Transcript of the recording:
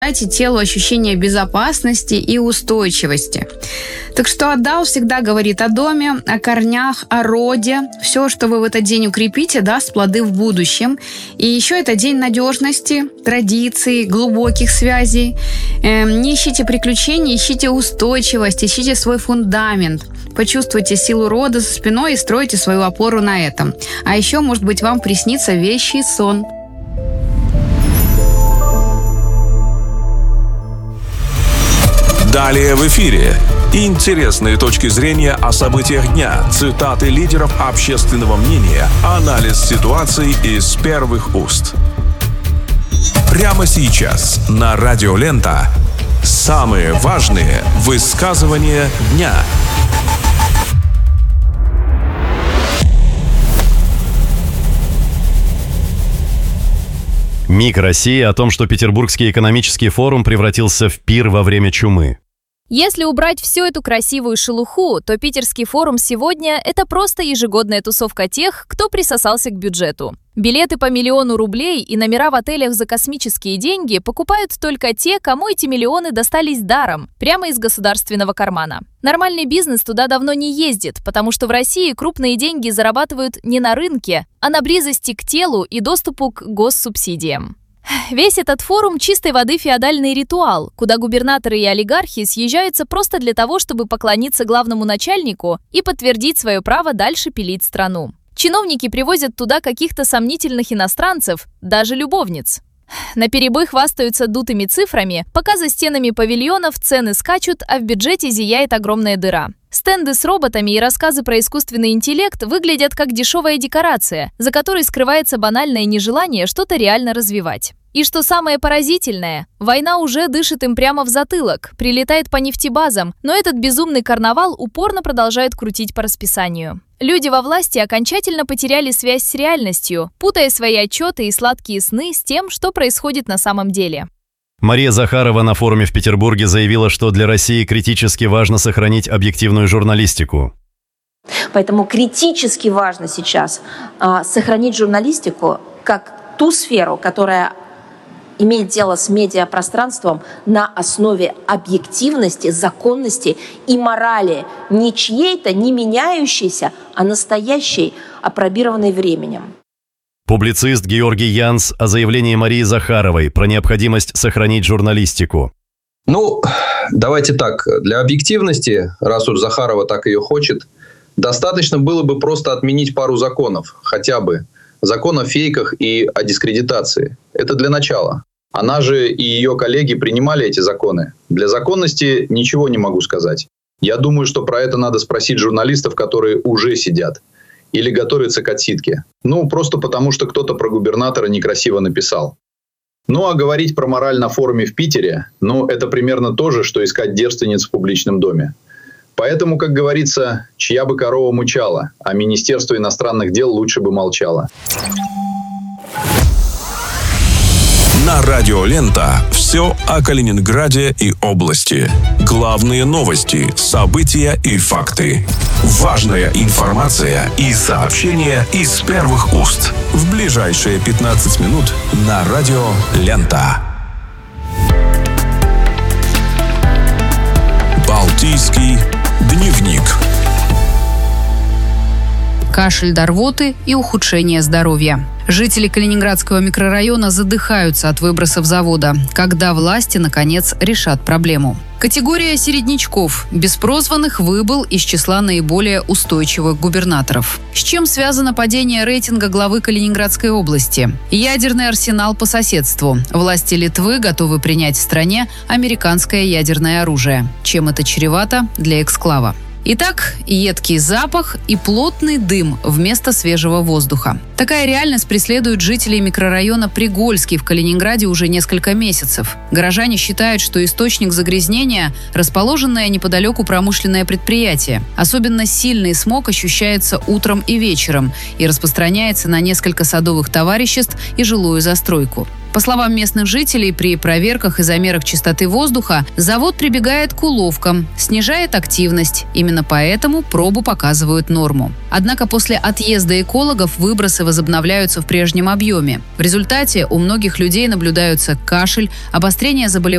Дайте телу ощущение безопасности и устойчивости. Так что Аддал всегда говорит о доме, о корнях, о роде. Все, что вы в этот день укрепите, даст плоды в будущем. И еще это день надежности, традиций, глубоких связей. Не ищите приключений, ищите устойчивость, ищите свой фундамент. Почувствуйте силу рода за спиной и стройте свою опору на этом. А еще, может быть, вам приснится вещий сон. Далее в эфире интересные точки зрения о событиях дня, цитаты лидеров общественного мнения, анализ ситуации из первых уст. Прямо сейчас на Радио Лента самые важные высказывания дня. МИГ России о том, что Петербургский экономический форум превратился в пир во время чумы. Если убрать всю эту красивую шелуху, то Питерский форум сегодня – это просто ежегодная тусовка тех, кто присосался к бюджету. Билеты по 1 000 000 рублей и номера в отелях за космические деньги покупают только те, кому эти миллионы достались даром, прямо из государственного кармана. Нормальный бизнес туда давно не ездит, потому что в России крупные деньги зарабатывают не на рынке, а на близости к телу и доступу к госсубсидиям. Весь этот форум чистой воды феодальный ритуал, куда губернаторы и олигархи съезжаются просто для того, чтобы поклониться главному начальнику и подтвердить свое право дальше пилить страну. Чиновники привозят туда каких-то сомнительных иностранцев, даже любовниц. Наперебой хвастаются дутыми цифрами, пока за стенами павильонов цены скачут, а в бюджете зияет огромная дыра. Стенды с роботами и рассказы про искусственный интеллект выглядят как дешевая декорация, за которой скрывается банальное нежелание что-то реально развивать. И что самое поразительное, война уже дышит им прямо в затылок, прилетает по нефтебазам, но этот безумный карнавал упорно продолжает крутить по расписанию. Люди во власти окончательно потеряли связь с реальностью, путая свои отчеты и сладкие сны с тем, что происходит на самом деле. Мария Захарова на форуме в Петербурге заявила, что для России критически важно сохранить объективную журналистику. Поэтому критически важно сейчас сохранить журналистику как ту сферу, которая имеет дело с медиапространством на основе объективности, законности и морали, не чьей-то, не меняющейся, а настоящей, апробированной временем. Публицист Георгий Янс о заявлении Марии Захаровой про необходимость сохранить журналистику. Давайте так. Для объективности, раз уж Захарова так ее хочет, достаточно было бы просто отменить пару законов, хотя бы. Закон о фейках и о дискредитации. Это для начала. Она же и ее коллеги принимали эти законы. Для законности ничего не могу сказать. Я думаю, что про это надо спросить журналистов, которые уже сидят. Или готовятся к отсидке. Просто потому, что кто-то про губернатора некрасиво написал. А говорить про мораль на форуме в Питере, это примерно то же, что искать девственниц в публичном доме. Поэтому, как говорится, чья бы корова мычала, а Министерство иностранных дел лучше бы молчало. На Радио Лента все о Калининграде и области. Главные новости, события и факты. Важная информация и сообщения из первых уст. В ближайшие 15 минут на Радио Лента. Балтийский дневник. Кашель до рвоты и ухудшение здоровья. Жители Калининградского микрорайона задыхаются от выбросов завода. Когда власти, наконец, решат проблему? Категория середнячков без прозванных выбыл из числа наиболее устойчивых губернаторов. С чем связано падение рейтинга главы Калининградской области? Ядерный арсенал по соседству. Власти Литвы готовы принять в стране американское ядерное оружие. Чем это чревато для эксклава? Итак, едкий запах и плотный дым вместо свежего воздуха. Такая реальность преследует жителей микрорайона Пригольский в Калининграде уже несколько месяцев. Горожане считают, что источник загрязнения – расположенное неподалеку промышленное предприятие. Особенно сильный смог ощущается утром и вечером и распространяется на несколько садовых товариществ и жилую застройку. По словам местных жителей, при проверках и замерах чистоты воздуха завод прибегает к уловкам, снижает активность. Именно поэтому пробу показывают норму. Однако после отъезда экологов выбросы возобновляются в прежнем объеме. В результате у многих людей наблюдаются кашель, обострение заболеваний